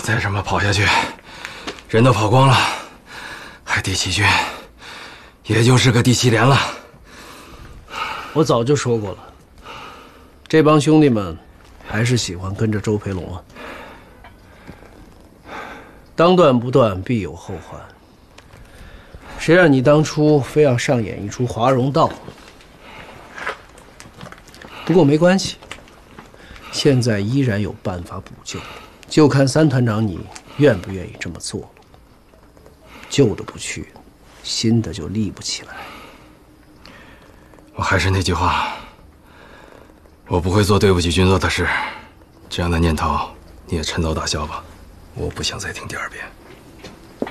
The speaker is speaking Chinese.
再这么跑下去，人都跑光了，还第7军，也就是个第7连了。 我早就说过了，这帮兄弟们还是喜欢跟着周培龙啊。当断不断，必有后患。谁让你当初非要上演一出华容道？不过没关系，现在依然有办法补救，就看3团长你愿不愿意这么做。旧的不去，新的就立不起来。 我还是那句话，我不会做对不起军座的事。这样的念头你也趁早打消吧，我不想再听第2遍。